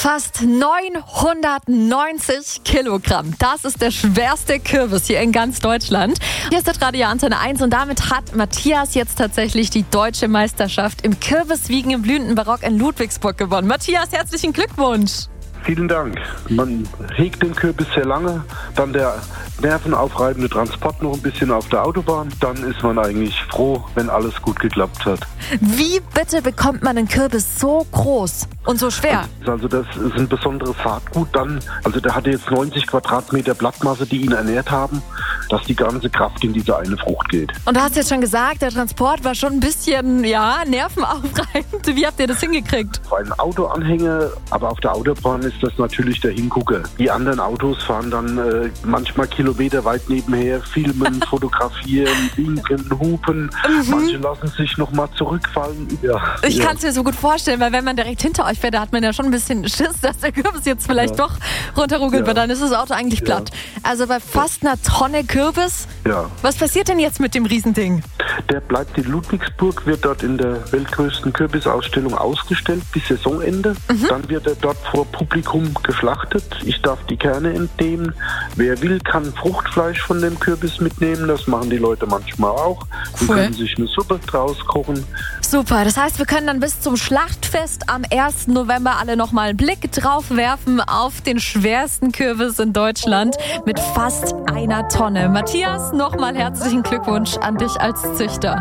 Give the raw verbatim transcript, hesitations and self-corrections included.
Fast neunhundertneunzig Kilogramm. Das ist der schwerste Kürbis hier in ganz Deutschland. Hier ist der Radio Antenne eins und damit hat Matthias jetzt tatsächlich die deutsche Meisterschaft im Kürbiswiegen im blühenden Barock in Ludwigsburg gewonnen. Matthias, herzlichen Glückwunsch. Vielen Dank. Man hegt den Kürbis sehr lange, dann der nervenaufreibende Transport noch ein bisschen auf der Autobahn. Dann ist man eigentlich froh, wenn alles gut geklappt hat. Wie bitte bekommt man einen Kürbis so groß und so schwer? Also das ist ein besonderes Saatgut dann. Also der hatte jetzt neunzig Quadratmeter Blattmasse, die ihn ernährt haben, dass die ganze Kraft in diese eine Frucht geht. Und du hast jetzt schon gesagt, der Transport war schon ein bisschen, ja, nervenaufreibend. Wie habt ihr das hingekriegt? Auf einen Autoanhänger, aber auf der Autobahn ist das natürlich der Hingucker. Die anderen Autos fahren dann äh, manchmal Kilometer weit nebenher, filmen, fotografieren, winken, hupen. Mhm. Manche lassen sich noch mal zurückfallen. Ja, ich ja. kann es mir so gut vorstellen, weil wenn man direkt hinter euch fährt, da hat man ja schon ein bisschen Schiss, dass der Kürbis jetzt vielleicht ja. doch runterruckelt ja. wird. Dann ist das Auto eigentlich ja. platt. Also bei fast einer Tonne Kürbis. Ja. Was passiert denn jetzt mit dem Riesending? Der bleibt in Ludwigsburg, wird dort in der weltgrößten Kürbisausstellung ausgestellt bis Saisonende. Mhm. Dann wird er dort vor Publikum geschlachtet. Ich darf die Kerne entnehmen. Wer will, kann Fruchtfleisch von dem Kürbis mitnehmen. Das machen die Leute manchmal auch. Die cool. können sich eine Suppe draus kochen. Super, das heißt, wir können dann bis zum Schlachtfest am ersten November alle nochmal einen Blick drauf werfen auf den schwersten Kürbis in Deutschland mit fast einer Tonne. Matthias, nochmal herzlichen Glückwunsch an dich als Züchter.